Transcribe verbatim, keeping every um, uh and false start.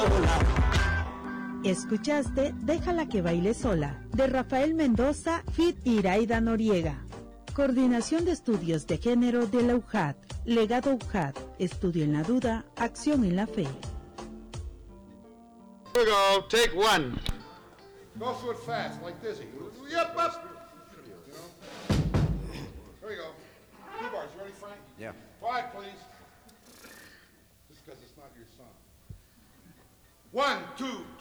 Escuchaste Déjala que baile sola, de Rafael Mendoza, feat. Iraida Noriega. Coordinación de Estudios de Género de la U J A D. Legado U J A D. Estudio en la duda, acción en la fe. Here we go. Take one. Go through it fast, like this. Yep, up. You know? Here we go. Two bars. You ready, Frank? Yeah. Five, please. Just because it's not your song. One, two, two.